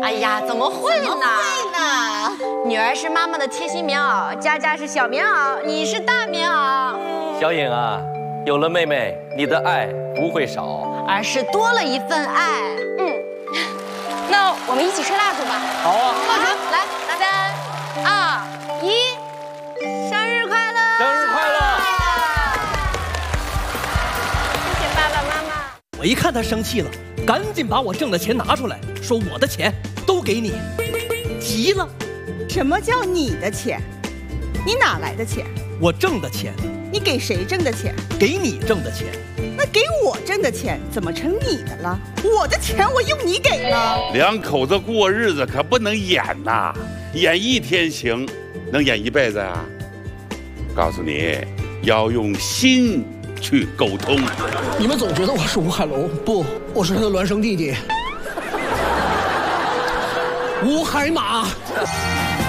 哎呀，怎么会呢？女儿是妈妈的贴心棉袄，佳佳是小棉袄，你是大棉袄。 小颖啊，有了妹妹，你的爱不会少， 而是多了一份爱。那我们一起吹蜡烛吧。 好啊， 蜡烛来，3、2、1，生日快乐！ 生日快乐！ 谢谢爸爸妈妈。 我一看他生气了，赶紧把我挣的钱拿出来，说我的钱都给你，急了。 什么叫你的钱？你哪来的钱？ 我挣的钱， 你给谁挣的钱？ 给你挣的钱。 那给我挣的钱怎么成你的了？我的钱我用你给了。 两口子过日子可不能演呐，演一天行，能演一辈子啊？告诉你，要用心去沟通。 你们总觉得我是吴海龙，不，我是他的孪生弟弟，吴海马。